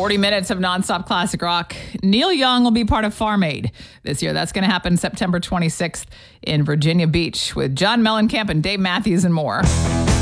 40 minutes of nonstop classic rock. Neil Young will be part of Farm Aid this year. That's going to happen September 26th in Virginia Beach with John Mellencamp and Dave Matthews and more.